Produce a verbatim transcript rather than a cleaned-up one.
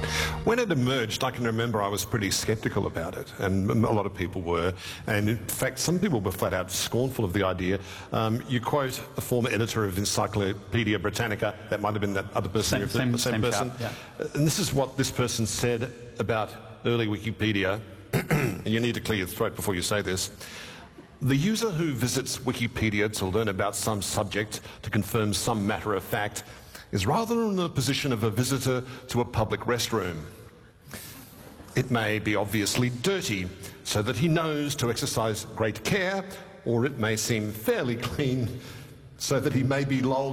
When it emerged, I can remember I was pretty sceptical about it, and a lot of people were. And in fact, some people were flat out scornful of the idea. Um, you quote a former editor of Encyclopedia Britannica, that might have been that other person, same, same, the same, same person. chap, yeah. And this is what this person said about early Wikipedia, and you need to clear your throat before you say this. The user who visits Wikipedia to learn about some subject, to confirm some matter of fact, is rather in the position of a visitor to a public restroom. It may be obviously dirty, so that he knows to exercise great care, or it may seem fairly clean, so that he may be lulled